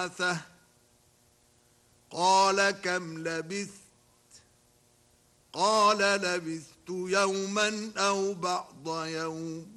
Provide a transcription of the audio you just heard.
بعثه قال كم لبثت قال لبثت يوما أو بعض يوم